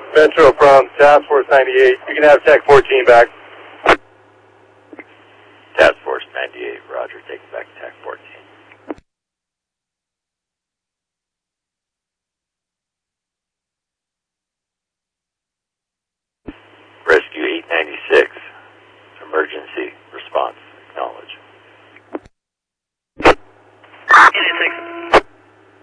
Metro from Task Force 98. You can have Tech 14 back. Task Force 98, roger, take back Tech 14.